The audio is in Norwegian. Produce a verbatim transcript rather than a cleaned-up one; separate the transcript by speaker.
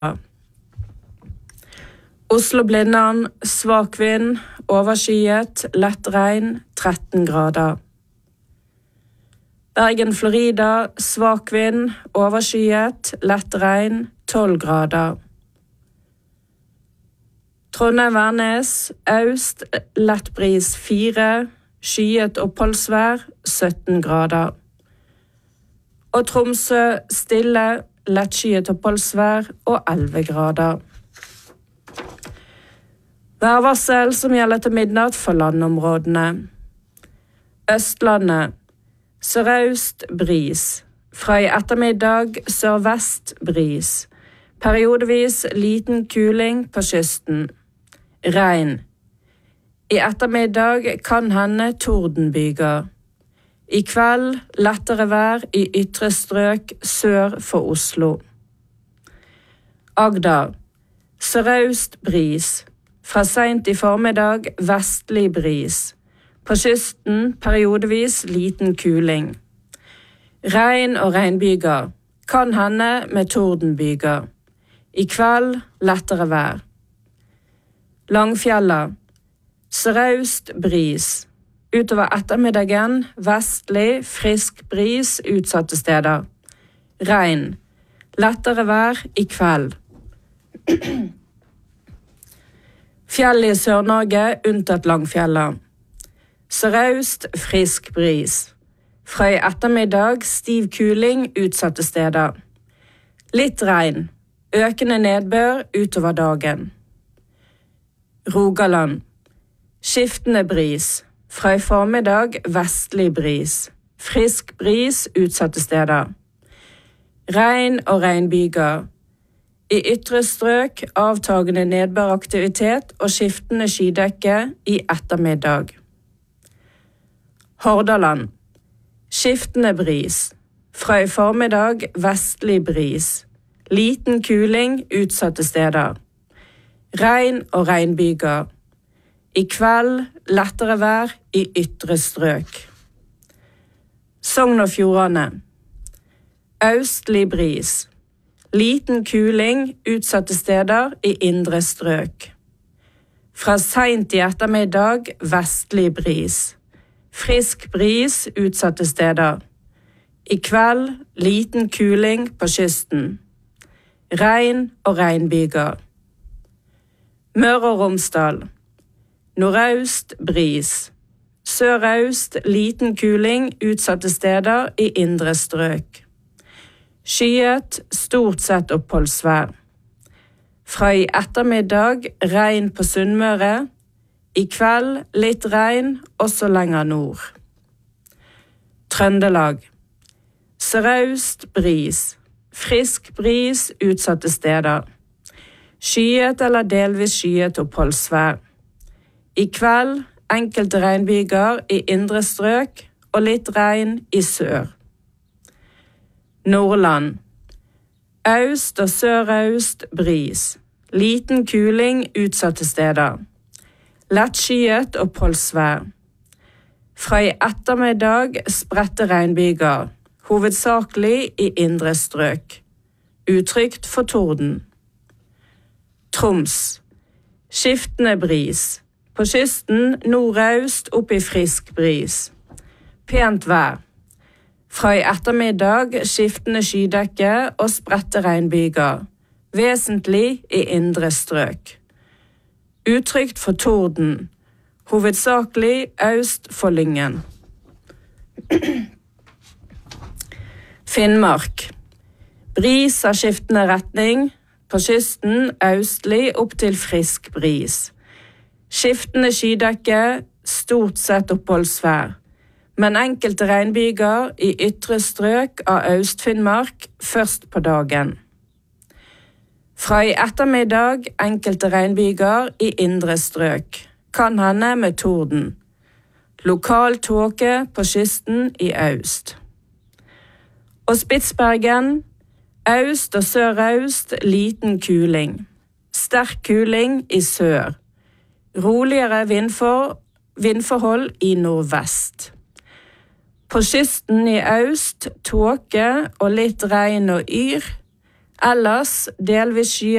Speaker 1: Oslo-Blindern, svak vind, overskyet, lett regn, tretten grader. Bergen-Florida, svak vind, overskyet, lett regn, tolv grader. Trondheim-Værnes, øst, lett bris fire, skyet oppholdsvær, sytten grader. Og Tromsø, stille, lettskyet oppholdsvær og elleve grader. Værvarsel som gjelder til midnatt for landområdene. Østlandet, sørøst bris. Fra i ettermiddag sørvest bris. Periodevis liten kuling på kysten. Regn. I ettermiddag kan hende tordenbyger. I kveld lettere vær i ytre strøk sør for Oslo. Agder, sørøst bris. Fra sent i formiddag vestlig bris. På kysten periodevis liten kuling. Regn og regnbyger. Kan hende med tordenbyger. I kveld lettere vær. Langfjella. Sørøst bris. Utover ettermiddagen vestlig frisk bris utsatte steder. Regn. Lettere vær i kveld. Fjell i Sør-Norge unntatt Langfjella. Sørøst frisk bris. Fra i ettermiddag stiv kuling utsatte steder. Litt regn. Økende nedbør utover dagen. Rogaland. Skiftende bris. Fra i formiddag vestlig bris. Frisk bris utsatte steder. Regn og regnbyger. I ytre strøk avtagende nedbøraktivitet og skiftende skydekke i ettermiddag. Hordaland. Skiftende bris. Fra i formiddag vestlig bris. Liten kuling utsatte steder. Regn og regnbyger. I kveld lettere vær i ytre strøk. Sogn og Fjordane. Østlig bris. Liten kuling utsatte steder i indre strøk. Fra sent i ettermiddag vestlig bris. Frisk bris utsatte steder. I kveld liten kuling på kysten. Regn og regnbyger. Møre og Romsdal. Nordøst bris. Sørøst liten kuling utsatte steder i indre strøk. Skyet, stort sett oppholdsvær. Fra i ettermiddag regn på Sunnmøre. I kveld litt regn også lenger nord. Trøndelag. Sørøst bris. Frisk bris utsatte steder. Skyet eller delvis skyet oppholdsvær. I kveld enkelte regnbyger i indre strøk og litt regn i sør. Nordland. Øst og sørøst bris. Liten kuling utsatte steder. Lettskyet oppholdsvær. Fra i ettermiddag spredte regnbyger, hovedsakelig i indre strøk. Utrygt for torden. Troms. Skiftende bris. På kysten nordøst opp i frisk bris. Pent vær. Fra i ettermiddag skiftende skydekke og spredte regnbyger, vesentlig i indre strøk. Utrygt for torden, hovedsakelig øst for Lyngen. Finnmark. Bris av skiftende retning, på kysten østlig opp til frisk bris. Skiftende skydekke, stort sett oppholdsvær, men enkelte regnbyger i ytre strøk av Øst-Finnmark først på dagen. Fra i ettermiddag enkelte regnbyger i indre strøk, kan hende med torden. Lokal tåke på kysten i øst. Og Spitsbergen, øst og sørøst liten kuling. Sterk kuling i sør. Roligere vindfor, vindforhold i nordvest. På kysten i øst tåke og litt regn og yr. Ellers delvis skyet.